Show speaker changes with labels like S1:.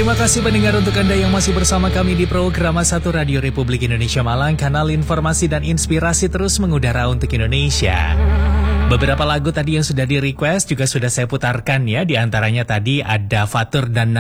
S1: Terima kasih pendengar untuk Anda yang masih bersama kami di program Satu Radio Republik Indonesia Malang, kanal informasi dan inspirasi terus mengudara untuk Indonesia. Beberapa lagu tadi yang sudah di-request juga sudah saya putarkan ya. Di antaranya tadi ada Fatur dan